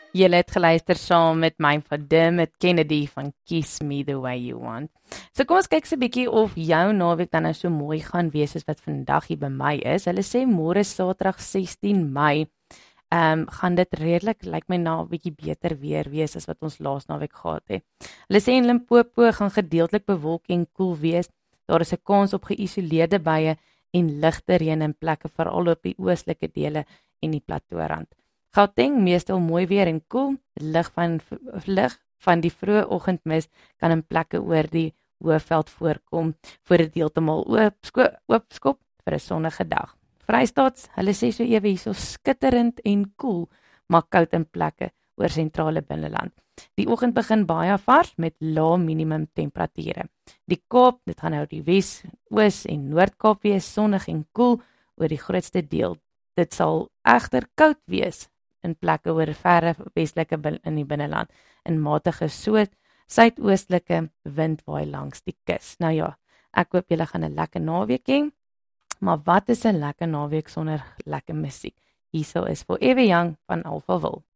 Julle het geluister saam met my van Dermot Kennedy van Kiss Me The Way You Want. So kom ons kyk so 'n bietjie of jou naweek dan nou so mooi gaan wees as wat vandag hier by my is. Hulle sê môre Saterdag 16 Mei gaan dit redelik lyk my na 'n bietjie beter weer wees as wat ons laas naweek gehad het. Hulle sê in Limpopo gaan gedeeltelik bewolk en koel wees. Daar is 'n kans op geïsoleerde buie en ligte reën in plekke veral op die oostelike dele en die plateaurand. Gauteng meestal mooi weer en koel. Lig van die vroeë oggendmis kan in plekke oor die Hoëveld voorkom voor dit heeltemal oopskop vir 'n sonnige dag. Vrystaat, hulle sê so ewe hierso skitterend en koel, maar koud in plekke oor sentrale binneland. Die oggend begin baie vars met lae minimum temperature. Die Kaap, dit gaan nou die Wes, Oos en Noord-Kaap wees sonnig en koel oor die grootste deel. Dit sal egter koud wees in plekke oor verre westelike in die binneland. In matige suidoostelike wind waai langs die kus. Nou ja, ek hoop julle gaan 'n lekker naweek hê. Maar wat is 'n lekker naweek sonder lekker musiek? Hierso is Forever Young van Alphaville.